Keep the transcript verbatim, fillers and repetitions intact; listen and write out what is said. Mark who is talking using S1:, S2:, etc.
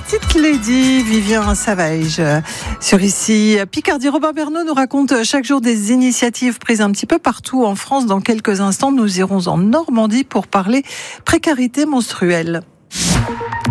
S1: Petite Lady, Vivien Savage. Sur Ici, Picardie, Robin Bernot nous raconte chaque jour des initiatives prises un petit peu partout en France. Dans quelques instants, nous irons en Normandie pour parler précarité menstruelle.